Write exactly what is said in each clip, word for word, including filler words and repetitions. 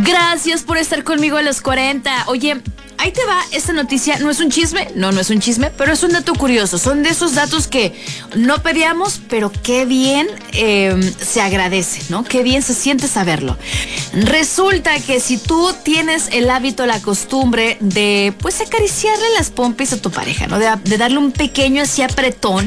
Gracias por estar conmigo a los cuarenta. Oye, ahí te va, esta noticia no es un chisme, no, no es un chisme, pero es un dato curioso. Son de esos datos que no pedíamos, pero qué bien eh, se agradece, ¿no? Qué bien se siente saberlo. Resulta que si tú tienes el hábito, la costumbre de, pues, acariciarle las pompis a tu pareja, ¿no? De, de darle un pequeño así apretón,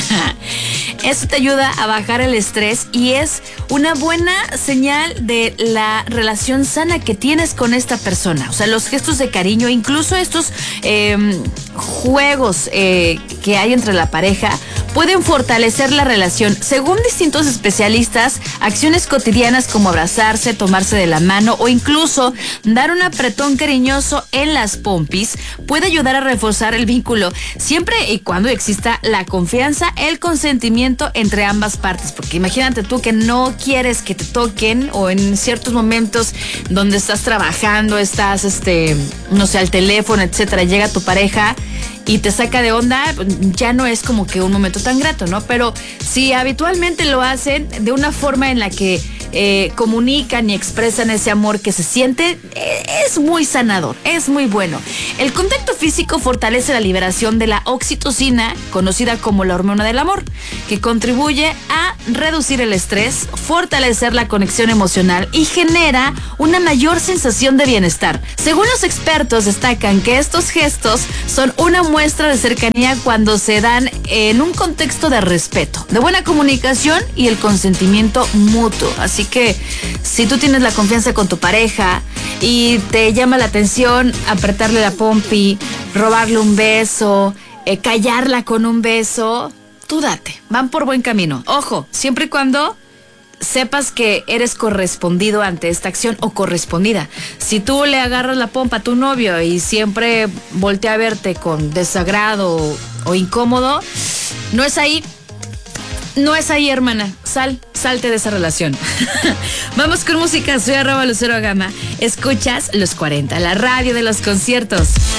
eso te ayuda a bajar el estrés y es una buena señal de la relación sana que tienes con esta persona. O sea, los gestos de cariño, incluso estos eh, juegos eh, que hay entre la pareja, pueden fortalecer la relación. Según distintos especialistas, acciones cotidianas como abrazarse, tomarse de la mano o incluso dar un apretón cariñoso en las pompis puede ayudar a reforzar el vínculo, siempre y cuando exista la confianza, el consentimiento entre ambas partes. Porque imagínate tú que no quieres que te toquen, o en ciertos momentos donde estás trabajando, estás, este, no sé, al teléfono, etcétera, llega tu pareja y te saca de onda, ya no es como que un momento tan grato, ¿no? Pero si habitualmente lo hacen de una forma en la que eh, comunican y expresan ese amor que se siente, eh, es muy sanador, es muy bueno. El contacto físico fortalece la liberación de la oxitocina, conocida como la hormona del amor, que contribuye a reducir el estrés, fortalecer la conexión emocional y genera una mayor sensación de bienestar. Según los expertos, destacan que estos gestos son una muestra de cercanía cuando se dan en un contexto de respeto, de buena comunicación y el consentimiento mutuo. Así que si tú tienes la confianza con tu pareja y te llama la atención apretarle la pompi, robarle un beso, eh, callarla con un beso, tú date, van por buen camino. Ojo, siempre y cuando sepas que eres correspondido ante esta acción o correspondida. Si tú le agarras la pompa a tu novio y siempre voltea a verte con desagrado o, o incómodo, no es ahí, no es ahí, hermana. Sal, salte de esa relación. Vamos con música. Soy arroba Lucero Gama. Escuchas Los cuarenta, la radio de los conciertos.